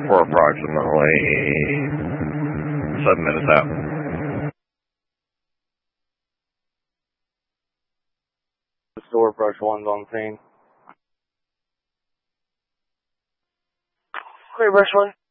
We're approximately 7 minutes out. Store Brush 1's on scene. Clear, Brush 1.